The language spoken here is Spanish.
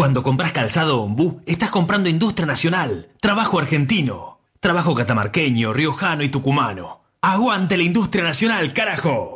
Cuando compras calzado Ombú, estás comprando industria nacional, trabajo argentino, trabajo catamarqueño, riojano y tucumano. ¡Aguante la industria nacional, carajo!